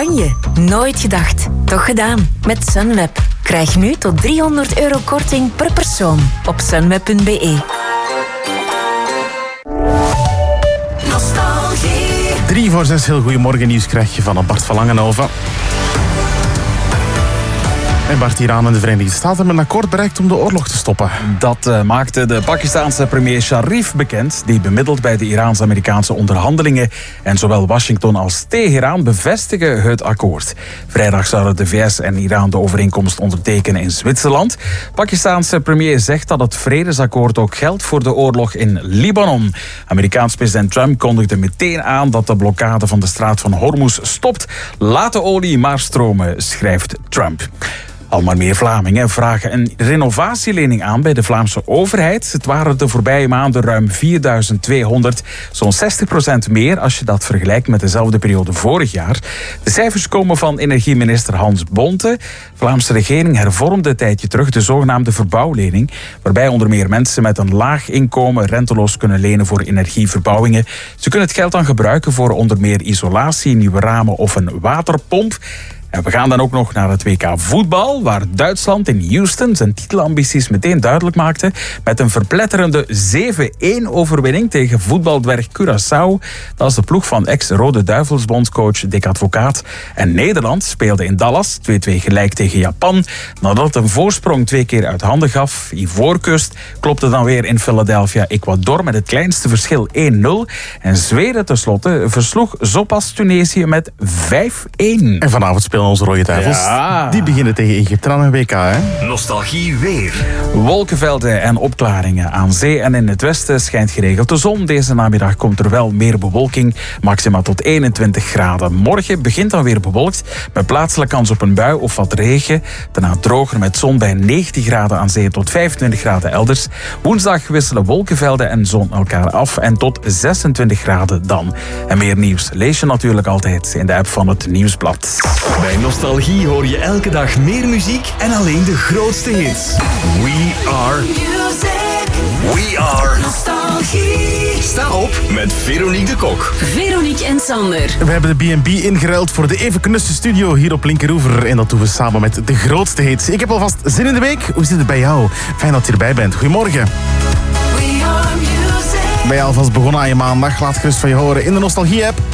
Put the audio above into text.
Spanje. Nooit gedacht. Toch gedaan. Met Sunweb. Krijg nu tot €300 korting per persoon op sunweb.be. 5:55, heel goedemorgen nieuws krijg je van Bart van Langenhoven. En Bart, Iran en de Verenigde Staten hebben een akkoord bereikt om de oorlog te stoppen. Dat maakte de Pakistaanse premier Sharif bekend, die bemiddelt bij de Iraans-Amerikaanse onderhandelingen. En zowel Washington als Teheran bevestigen het akkoord. Vrijdag zouden de VS en Iran de overeenkomst ondertekenen in Zwitserland. Pakistaanse premier zegt dat het vredesakkoord ook geldt voor de oorlog in Libanon. Amerikaans president Trump kondigde meteen aan dat de blokkade van de straat van Hormuz stopt. Laat de olie maar stromen, schrijft Trump. Al maar meer Vlamingen vragen een renovatielening aan bij de Vlaamse overheid. Het waren de voorbije maanden ruim 4.200, zo'n 60% meer als je dat vergelijkt met dezelfde periode vorig jaar. De cijfers komen van energieminister Hans Bonte. De Vlaamse regering hervormde een tijdje terug de zogenaamde verbouwlening, waarbij onder meer mensen met een laag inkomen renteloos kunnen lenen voor energieverbouwingen. Ze kunnen het geld dan gebruiken voor onder meer isolatie, nieuwe ramen of een waterpomp. En we gaan dan ook nog naar het WK voetbal, waar Duitsland in Houston zijn titelambities meteen duidelijk maakte met een verpletterende 7-1 overwinning tegen voetbaldwerg Curaçao. Dat is de ploeg van ex-Rode Duivels bondscoach Dick Advocaat. En Nederland speelde in Dallas 2-2 gelijk tegen Japan. Nadat het een voorsprong 2 keer uit handen gaf, Ivoorkust klopte dan weer in Philadelphia Ecuador met het kleinste verschil 1-0. En Zweden tenslotte versloeg zo pas Tunesië met 5-1. En vanavond spelen onze Rode Duivels. Ja. Die beginnen tegen Egypte aan een WK, hè? Nostalgie weer. Wolkenvelden en opklaringen. Aan zee en in het westen schijnt geregeld de zon. Deze namiddag komt er wel meer bewolking. Maxima tot 21 graden. Morgen begint dan weer bewolkt. Met plaatselijk kans op een bui of wat regen. Daarna droger met zon bij 19 graden aan zee tot 25 graden elders. Woensdag wisselen wolkenvelden en zon elkaar af. En tot 26 graden dan. En meer nieuws lees je natuurlijk altijd in de app van het Nieuwsblad. Bij Nostalgie hoor je elke dag meer muziek en alleen de grootste hits. We are Nostalgie. Sta op met Veronique de Kok. Veronique en Sander. We hebben de B&B ingeruild voor de even knusse studio hier op Linkeroever. En dat doen we samen met de grootste hits. Ik heb alvast zin in de week. Hoe zit het bij jou? Fijn dat je erbij bent. Goedemorgen. Ben je alvast begonnen aan je maandag? Laat gerust van je horen in de Nostalgie-app.